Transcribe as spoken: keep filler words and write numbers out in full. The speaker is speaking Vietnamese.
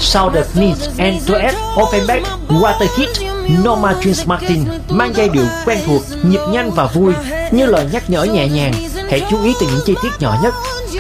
Sau The Needs and Duet, Offenbach, Water Hit, Norma Jean Martin mang giai điệu quen thuộc, nhịp nhanh và vui, như lời nhắc nhở nhẹ nhàng. Hãy chú ý từ những chi tiết nhỏ nhất.